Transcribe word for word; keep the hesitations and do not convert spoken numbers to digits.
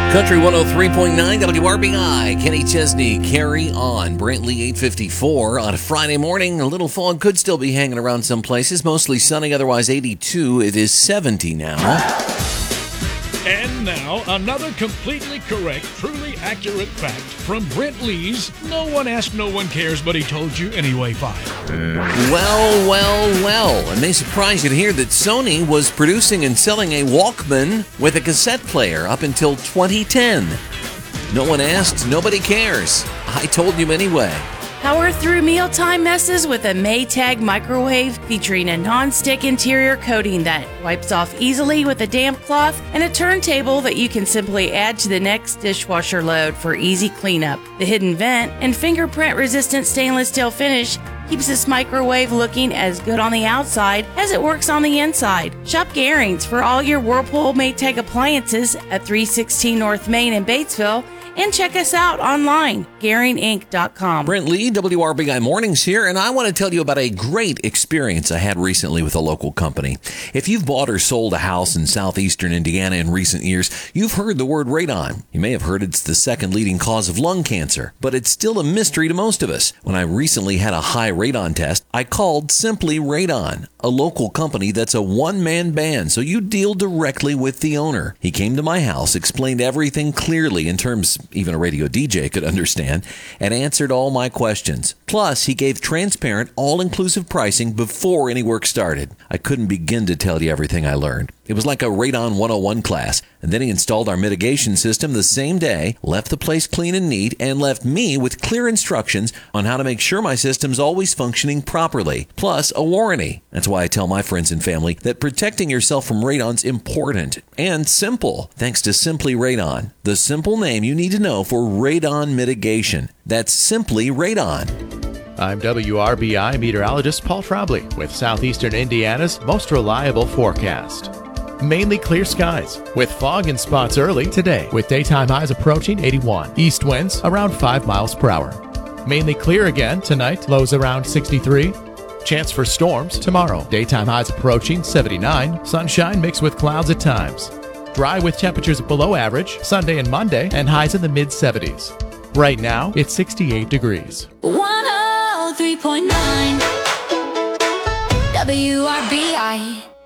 Country one oh three point nine W R B I. Kenny Chesney, Carry On. Brantley eight fifty-four on a Friday morning. A little fog could still be hanging around some places. Mostly sunny, otherwise eighty-two. It is seventy now. And now, another completely correct, truly accurate fact from Brent Lee's No One Asked, No One Cares, But He Told You Anyway file. Well, well, well. It may surprise you to hear that Sony was producing and selling a Walkman with a cassette player up until twenty ten. No one asked, nobody cares. I told you anyway. Power through mealtime messes with a Maytag microwave featuring a non-stick interior coating that wipes off easily with a damp cloth and a turntable that you can simply add to the next dishwasher load for easy cleanup. The hidden vent and fingerprint-resistant stainless steel finish keeps this microwave looking as good on the outside as it works on the inside. Shop Garings for all your Whirlpool Maytag appliances at three sixteen North Main in Batesville. And check us out online, Garing Inc dot com. Brent Lee, W R B I Mornings here, and I want to tell you about a great experience I had recently with a local company. If you've bought or sold a house in southeastern Indiana in recent years, you've heard the word radon. You may have heard it's the second leading cause of lung cancer, but it's still a mystery to most of us. When I recently had a high radon test, I called Simply Radon, a local company that's a one-man band, so you deal directly with the owner. He came to my house, explained everything clearly in terms even a radio D J could understand, and answered all my questions. Plus, he gave transparent, all-inclusive pricing before any work started. I couldn't begin to tell you everything I learned. It was like a Radon one oh one class, and then he installed our mitigation system the same day, left the place clean and neat, and left me with clear instructions on how to make sure my system's always functioning properly, plus a warranty. That's why I tell my friends and family that protecting yourself from radon's important and simple, thanks to Simply Radon, the simple name you need to know for radon mitigation. That's Simply Radon. I'm W R B I meteorologist Paul Trombley with Southeastern Indiana's most reliable forecast. Mainly clear skies with fog in spots early today with daytime highs approaching eighty-one. East winds around five miles per hour. Mainly clear again tonight, lows around sixty-three. Chance for storms tomorrow. Daytime highs approaching seventy-nine. Sunshine mixed with clouds at times. Dry with temperatures below average Sunday and Monday and highs in the mid seventies. Right now, it's sixty-eight degrees. one oh three point nine W R B I